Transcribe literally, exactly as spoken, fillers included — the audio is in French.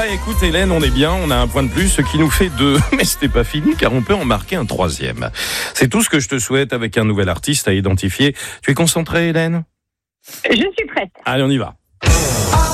Ah, écoute Hélène, on est bien, on a un point de plus, ce qui nous fait deux. Mais c'était pas fini car on peut en marquer un troisième. C'est tout ce que je te souhaite avec un nouvel artiste à identifier. Tu es concentrée Hélène ? Je suis prête. Allez, on y va.